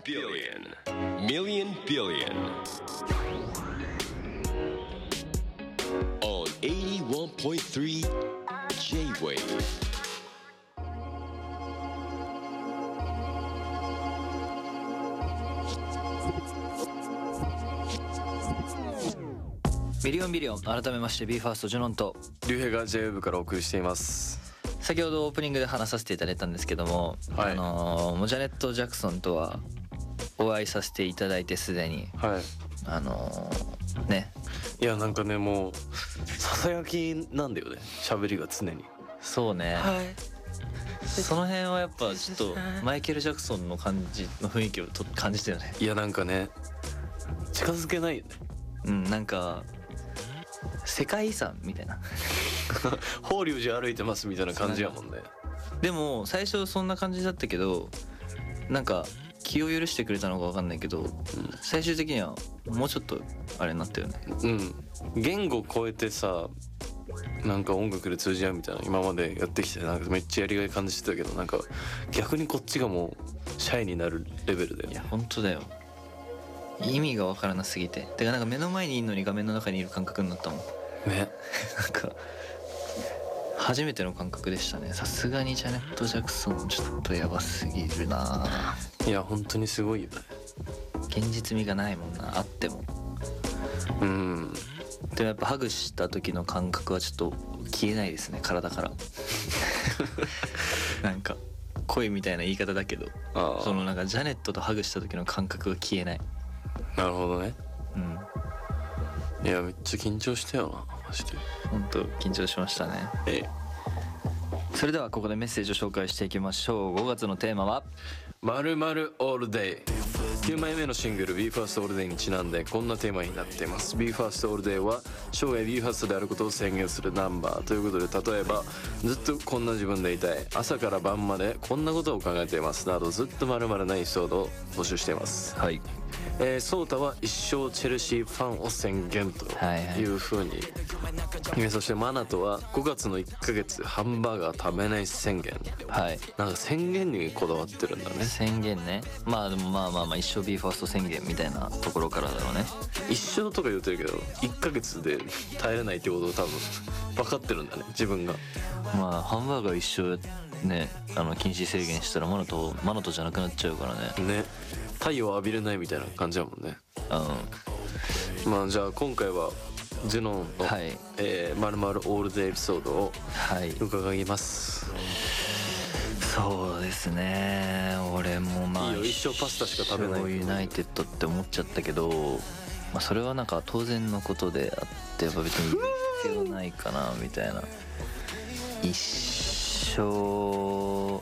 billion million billion on 81.3 J-Wave。 ミリオンビリオン、改めまして BE:FIRST ジュノンと竜兵が J-Wave からお送りしています。 先ほどオープニングで話させていただいたんですけども、 はい、 もうジャネット・ジャクソンとはお会いさせていただいてすでに、 はい、 ね、 いやなんかね、もうささやきなんだよね、喋りが常に。 そうね、はい、その辺はやっぱちょっとマイケル・ジャクソンの感じの雰囲気を感じたよね。 いやなんかね、近づけないよね。 うん、なんか世界遺産みたいな法隆寺歩いてますみたいな感じやもんね。 でも最初そんな感じだったけど、なんか気を許してくれたのか分かんないけど、最終的にはもうちょっとあれになったよね。 言語超えてさ、なんか音楽で通じ合うみたいな今までやってきて、なんかめっちゃやりがい感じてたけど、なんか逆にこっちがもうシャイになるレベルだよね。 いや本当だよ、意味が分からなすぎて。てかなんか目の前にいるのに画面の中にいる感覚になったもんね。 なんか初めての感覚でしたね。さすがにジャネット・ジャクソンちょっとやばすぎるな。 いや本当にすごいよね。 現実味がないもんな、あっても。でもやっぱハグした時の感覚はちょっと消えないですね、体からなんか恋みたいな言い方だけど、そのなんかジャネットとハグした時の感覚が消えない。 なるほどね。いやめっちゃ緊張したよな、マジで。 本当緊張しましたね。それではここでメッセージを紹介していきましょう。5月のテーマは 〇〇オールデイ。9枚目のシングル BE:FIRST オールデイにちなんでこんなテーマになっています。 BE:FIRST オールデイは生涯 BE:FIRST であることを宣言するナンバーということで、例えばずっとこんな自分でいたい、朝から晩までこんなことを考えていますなど、ずっと〇〇なエピソードを募集しています。はい。ソータは一生チェルシーファンを宣言という風に、そしてマナトは5月の1ヶ月ハンバーガー食べない宣言。はい。なんか宣言にこだわってるんだね。 宣言ね。まあでもまあ一生 BE:FIRST 宣言みたいなところからだろうね。 一生とか言ってるけど1ヶ月で耐えれないってことを多分分かってるんだね、自分が。 まあハンバーガー一生ね、禁止制限したらマナトじゃなくなっちゃうからね。 太陽浴びれないみたいな感じだもんね。まあじゃあ今回はジュノンの、〇〇オールデイエピソードを伺います。 そうですね、俺もまあいいよ、一生パスタしか食べないユナイテッドって思っちゃったけど、まあ、それはなんか当然のことであって、やっぱ別に必要ないかなみたいな。一生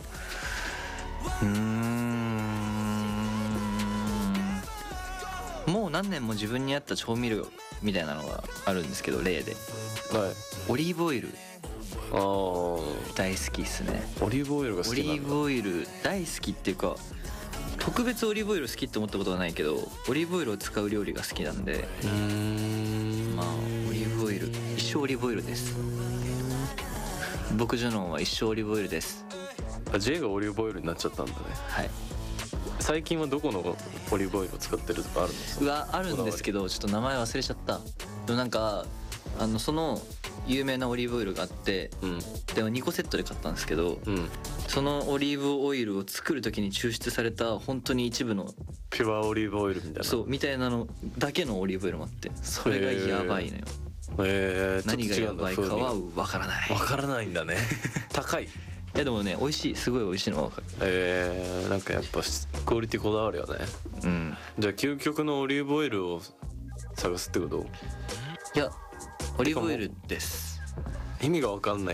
もう何年も自分に合った調味料みたいなのがあるんですけど、例で、オリーブオイル大好きっすね。 オリーブオイルが好きなんだ。 オリーブオイル大好きっていうか、特別オリーブオイル好きって思ったことはないけど、オリーブオイルを使う料理が好きなんで、まあオリーブオイル、一生オリーブオイルです。僕ジュノンは一生オリーブオイルです。 J がオリーブオイルになっちゃったんだね。 はい。 最近はどこのオリーブオイルを使ってるとかあるんですか？ あるんですけど、ちょっと名前忘れちゃった。でもなんかその有名なオリーブオイルがあって、でも2個セットで買ったんですけど、そのオリーブオイルを作る時に抽出された本当に一部のピュアオリーブオイルみたいな、 そうみたいなのだけのオリーブオイルもあって、それがやばいのよ。何がやばいかは分からない。 分からないんだね高い。 いやでもね、美味しい、すごい美味しいのは分かる。 なんかやっぱクオリティこだわるよね。じゃあ究極のオリーブオイルを探すってこと？ いやオリーブオイルです。 意味が分かんない